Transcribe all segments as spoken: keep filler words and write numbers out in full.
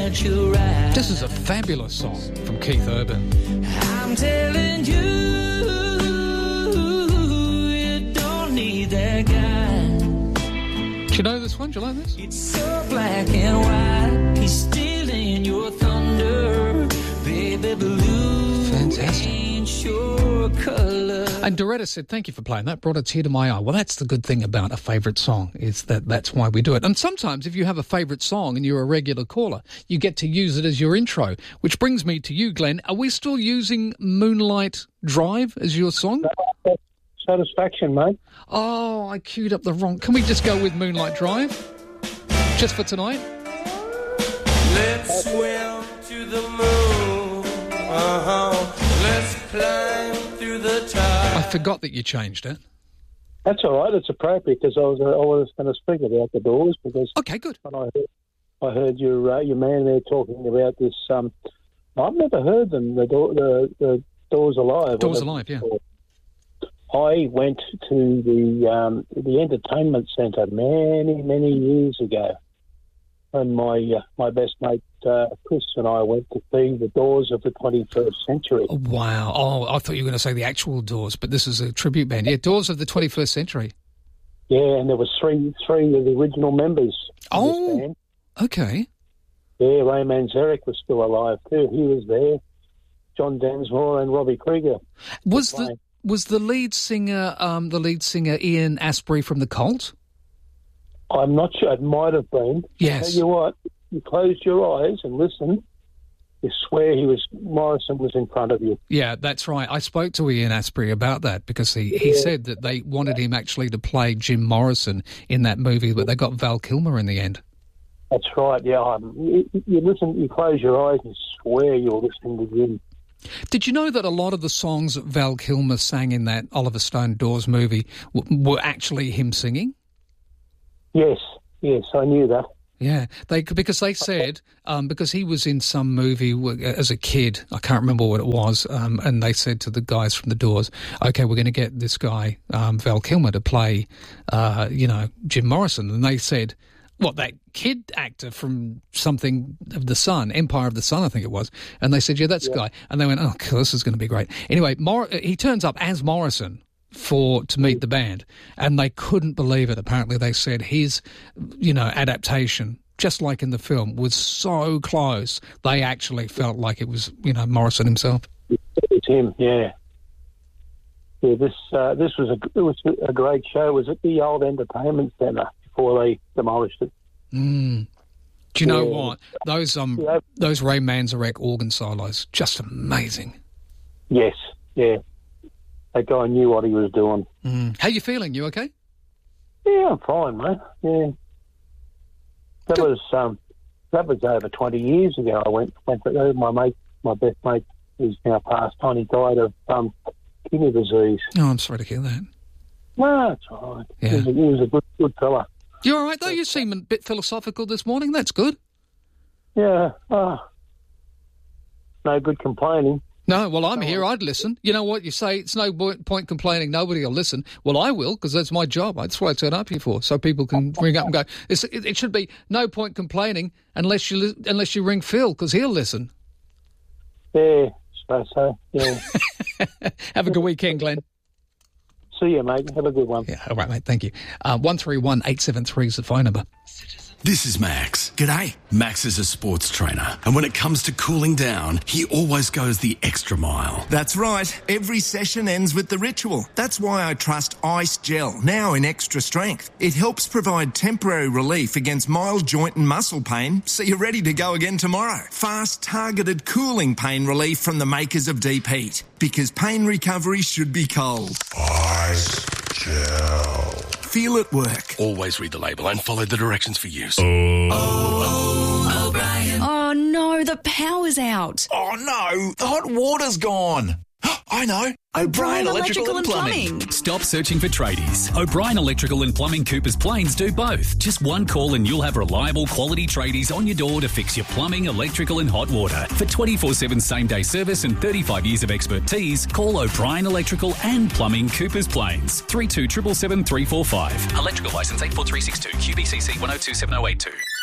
at your eyes. This is a fabulous song from Keith Urban. I'm telling you, you don't need that guy. Do you know this one? Do you like this? It's so black and white. He's stealing your thunder, baby blue. Fantastic. Ain't your color. And Doretta said, thank you for playing that. Brought a tear to my eye. Well, that's the good thing about a favourite song, is that that's why we do it. And sometimes if you have a favourite song and you're a regular caller, you get to use it as your intro. Which brings me to you, Glenn. Are we still using Moonlight Drive as your song? Satisfaction, mate. Oh, I queued up the wrong... Can we just go with Moonlight Drive? Just for tonight? Let's swim to the moon. Uh-huh. Let's climb through the tide. I forgot that you changed it. That's all right. It's appropriate because I was uh, I was going to speak about the Doors because okay, good. When I heard, I heard your uh, your man there talking about this. Um, I've never heard them. The door, the, the Doors Alive. Doors Alive, yeah. I went to the um, the entertainment centre many many years ago, and my uh, my best mate uh, Chris and I went to see the Doors of the twenty-first century. Oh, wow. Oh, I thought you were going to say the actual Doors, but this is a tribute band. Yeah, Doors of the twenty-first century. Yeah, and there was three three of the original members. Oh, of this band. Okay. Yeah, Ray Manzarek was still alive too. He was there. John Densmore and Robbie Krieger. Was the was the lead singer um, the lead singer Ian Astbury from the Cult? I'm not sure. It might have been. Yes. Tell you what, you closed your eyes and listened. You swear he was Morrison was in front of you. Yeah, that's right. I spoke to Ian Astbury about that because he, he yeah. said that they wanted him actually to play Jim Morrison in that movie, but they got Val Kilmer in the end. That's right. Yeah, um, you, you listen. You close your eyes and swear you're listening to Jim. Did you know that a lot of the songs that Val Kilmer sang in that Oliver Stone Doors movie w- were actually him singing? Yes, yes, I knew that. Yeah, they because they said um, because he was in some movie as a kid, I can't remember what it was, um, and they said to the guys from the Doors, "Okay, we're going to get this guy um, Val Kilmer to play, uh, you know, Jim Morrison," and they said, "What, that kid actor from something of the Sun, Empire of the Sun, I think it was," and they said, "Yeah, that's yeah. the guy," and they went, "Oh, God, this is going to be great." Anyway, Mor- he turns up as Morrison for to meet the band, and they couldn't believe it. Apparently they said his, you know, adaptation, just like in the film, was so close, they actually felt like it was, you know, Morrison himself. It's him, yeah. Yeah, this uh, this was a it was a great show. It was at the old entertainment centre before they demolished it. Mm. Do you know yeah. what? Those um yeah. those Ray Manzarek organ solos, just amazing. Yes, yeah. That guy knew what he was doing. Mm. How you feeling? You okay? Yeah, I'm fine, mate. Yeah. That Good. was um, that was over twenty years ago. I went went to my mate, my best mate, who's now passed on. He died of um, kidney disease. Oh, I'm sorry to hear that. No, it's all right. Yeah. He was a, he was a good good fella. You all right though? You seem a bit philosophical this morning. That's good. Yeah. Oh, no good complaining. No, well, I'm here. I'd listen. You know what? You say it's no point complaining. Nobody will listen. Well, I will, because that's my job. That's what I turn up here for, so people can ring up and go, it's, it, it should be no point complaining unless you unless you ring Phil, because he'll listen. Yeah, I suppose so, yeah. Have a good weekend, Glenn. See you, mate. Have a good one. Yeah, all right, mate. Thank you. Uh, one three one eight seven three is the phone number. This is Max. G'day. Max is a sports trainer, and when it comes to cooling down, he always goes the extra mile. That's right. Every session ends with the ritual. That's why I trust Ice Gel, now in extra strength. It helps provide temporary relief against mild joint and muscle pain, so you're ready to go again tomorrow. Fast, targeted cooling pain relief from the makers of Deep Heat, because pain recovery should be cold. Ice Gel. Feel it work. Always read the label and follow the directions for use. Oh, oh, O'Brien. Oh, no, the power's out. Oh, no, the hot water's gone. I know. O'Brien Electrical, Electrical and Plumbing. Plumbing. Stop searching for tradies. O'Brien Electrical and Plumbing Coopers Plains do both. Just one call and you'll have reliable quality tradies on your door to fix your plumbing, electrical and hot water. For twenty-four seven same-day service and thirty-five years of expertise, call O'Brien Electrical and Plumbing Coopers Plains. three two seven seven three four five. Electrical licence eight four three six two Q B C C one oh two seven oh eight two.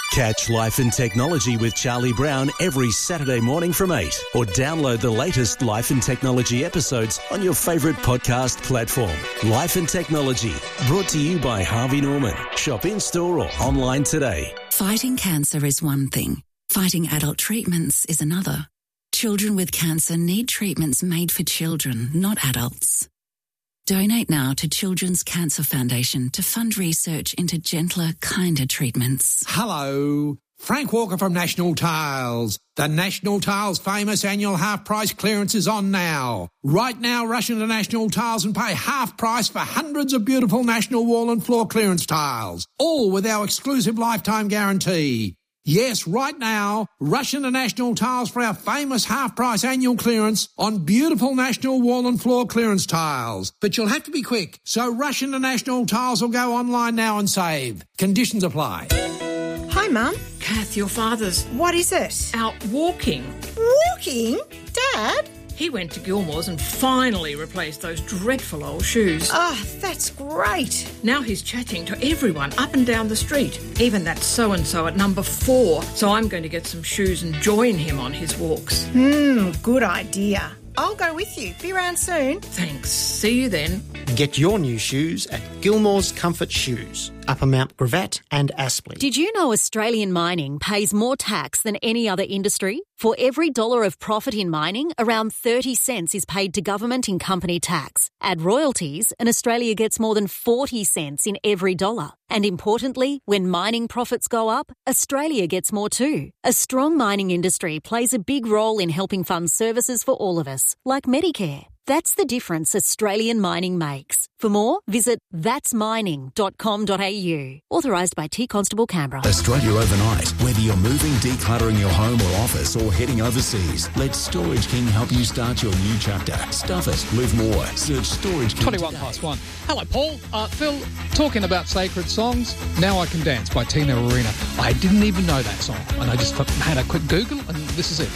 Catch Life and Technology with Charlie Brown every Saturday morning from eight, or download the latest Life and Technology episodes on your favourite podcast platform. Life and Technology, brought to you by Harvey Norman. Shop in-store or online today. Fighting cancer is one thing. Fighting adult treatments is another. Children with cancer need treatments made for children, not adults. Donate now to Children's Cancer Foundation to fund research into gentler, kinder treatments. Hello, Frank Walker from National Tiles. The National Tiles famous annual half-price clearance is on now. Right now, rush into National Tiles and pay half price for hundreds of beautiful National Wall and Floor clearance tiles, all with our exclusive lifetime guarantee. Yes, right now, rush into National Tiles for our famous half-price annual clearance on beautiful National Wall and Floor clearance tiles. But you'll have to be quick, so rush into National Tiles or go online now and save. Conditions apply. Hi, Mum. Kath, your father's... What is it? Out walking. Walking? Dad? He went to Gilmore's and finally replaced those dreadful old shoes. Oh, that's great. Now he's chatting to everyone up and down the street, even that so-and-so at number four. So I'm going to get some shoes and join him on his walks. Hmm, good idea. I'll go with you. Be around soon. Thanks. See you then. Get your new shoes at Gilmore's Comfort Shoes, Upper Mount Gravatt and Aspley. Did you know Australian mining pays more tax than any other industry? For every dollar of profit in mining, around thirty cents is paid to government in company tax. Add royalties and Australia gets more than forty cents in every dollar. And importantly, when mining profits go up, Australia gets more too. A strong mining industry plays a big role in helping fund services for all of us, like Medicare. That's the difference Australian mining makes. For more, visit thats mining dot com dot a u. Authorised by T Constable Canberra. Australia overnight. Whether you're moving, decluttering your home or office, or heading overseas, let Storage King help you start your new chapter. Stuff it. Live more. Search Storage King twenty-one today. past one. Hello, Paul. Uh, Phil, talking about sacred songs, Now I Can Dance by Tina Arena. I didn't even know that song, and I just had a quick Google, and this is it.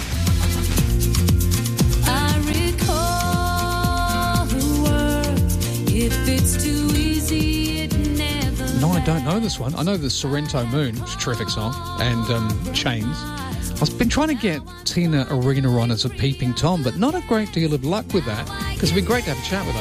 If it's too easy, it never. No, I don't know this one. I know the Sorrento Moon, which is a terrific song, and um, Chains. I've been trying to get Tina Arena on as a peeping Tom, but not a great deal of luck with that, because it'd be great to have a chat with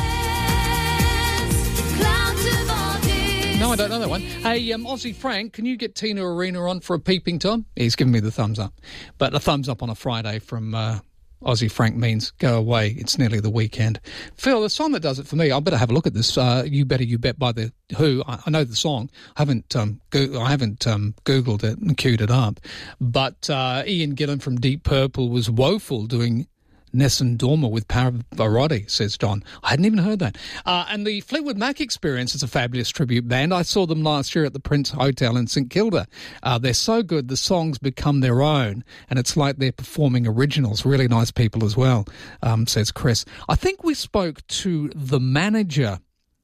her. No, I don't know that one. Hey, um, Aussie Frank, can you get Tina Arena on for a peeping Tom? He's giving me the thumbs up. But a thumbs up on a Friday from... Uh, Aussie Frank means go away, it's nearly the weekend. Phil, the song that does it for me, I better have a look at this. Uh, You Better You Bet by The Who. I, I know the song. I haven't um, go- I haven't um, Googled it and queued it up. But uh, Ian Gillan from Deep Purple was woeful doing Nessun Dorma with Pavarotti, says Don. I hadn't even heard that. Uh, and the Fleetwood Mac Experience is a fabulous tribute band. I saw them last year at the Prince Hotel in St Kilda. Uh, they're so good, the songs become their own, and it's like they're performing originals. Really nice people as well, um, says Chris. I think we spoke to the manager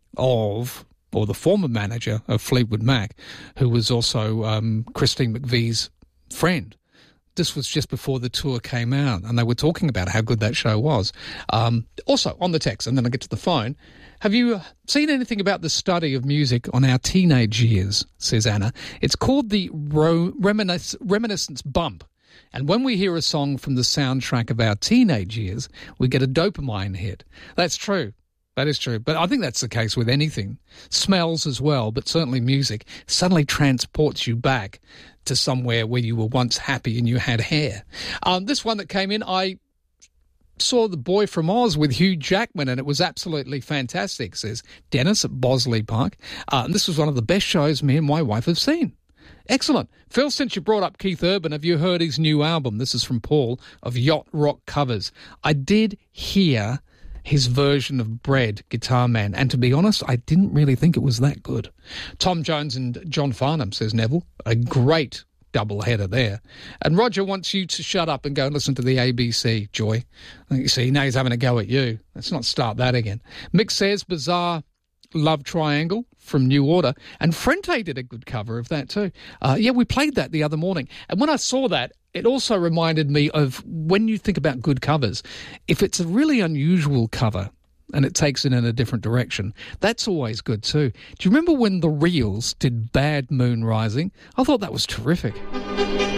of, or the former manager of Fleetwood Mac, who was also um, Christine McVie's friend. This was just before the tour came out, and they were talking about how good that show was. Um, also, on the text, and then I get to the phone, have you seen anything about the study of music on our teenage years, says Anna. It's called the Ro- Reminis- Reminiscence Bump. And when we hear a song from the soundtrack of our teenage years, we get a dopamine hit. That's true. That is true. But I think that's the case with anything. Smells as well, but certainly music suddenly transports you back to somewhere where you were once happy and you had hair. Um, this one that came in, I saw The Boy from Oz with Hugh Jackman, and it was absolutely fantastic, says Dennis at Bosley Park. Uh, and this was one of the best shows me and my wife have seen. Excellent. Phil, since you brought up Keith Urban, have you heard his new album? This is from Paul of Yacht Rock Covers. I did hear his version of Bread, Guitar Man, and to be honest, I didn't really think it was that good. Tom Jones and John Farnham, says Neville. A great double header there. And Roger wants you to shut up and go and listen to the A B C, Joy. You see, now he's having a go at you. Let's not start that again. Mick says Bizarre Love Triangle from New Order, and Frente did a good cover of that too. Uh, yeah, we played that the other morning, and when I saw that, it also reminded me of when you think about good covers, if it's a really unusual cover, and it takes it in a different direction. That's always good too. Do you remember when the Reels did Bad Moon Rising? I thought that was terrific.